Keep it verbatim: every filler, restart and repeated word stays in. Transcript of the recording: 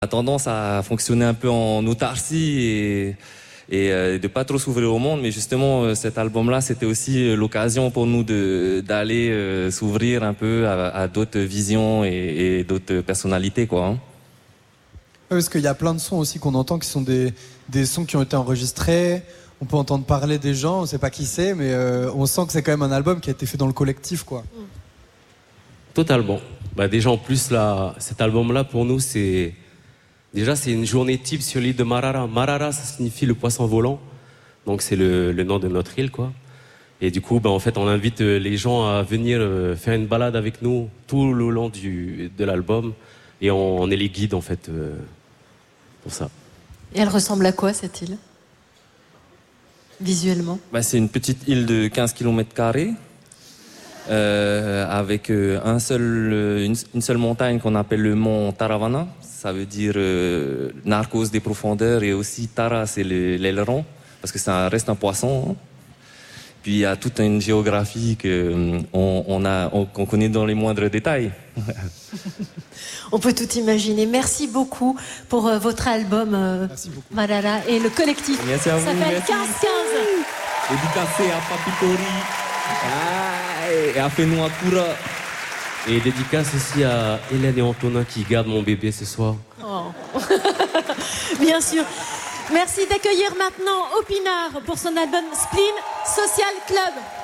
a tendance à fonctionner un peu en autarcie et, et euh, de pas trop s'ouvrir au monde, mais justement euh, cet album-là, c'était aussi euh, l'occasion pour nous de d'aller euh, s'ouvrir un peu à, à d'autres visions et, et d'autres personnalités, quoi. Hein. Parce qu'il y a plein de sons aussi qu'on entend qui sont des, des sons qui ont été enregistrés. On peut entendre parler des gens, on sait pas qui c'est, mais euh, on sent que c'est quand même un album qui a été fait dans le collectif, quoi. Totalement. Bah déjà en plus là, cet album-là pour nous c'est déjà c'est une journée type sur l'île de Marara. Marara ça signifie le poisson volant, donc c'est le, le nom de notre île quoi. Et du coup bah en fait on invite les gens à venir faire une balade avec nous tout le long du de l'album et on, on est les guides en fait euh, pour ça. Et elle ressemble à quoi cette île visuellement? Bah, c'est une petite île de quinze kilomètres carrés. Euh, avec euh, un seul, euh, une, une seule montagne qu'on appelle le mont Taravana. Ça veut dire euh, narcos des profondeurs, et aussi Tara, c'est le, l'aileron, parce que ça reste un poisson. Hein. Puis il y a toute une géographie qu'on on a, on, qu'on connaît dans les moindres détails. On peut tout imaginer. Merci beaucoup pour euh, votre album euh, Marara et le collectif. Merci à vous. Ça s'appelle Merci. quinze quinze. Dédicacé à Papitori. Et à Fenoua Koura. Et dédicace aussi à Hélène et Antonin qui gardent mon bébé ce soir. Oh. Bien sûr. Merci d'accueillir maintenant Opinard pour son album Spleen Social Club.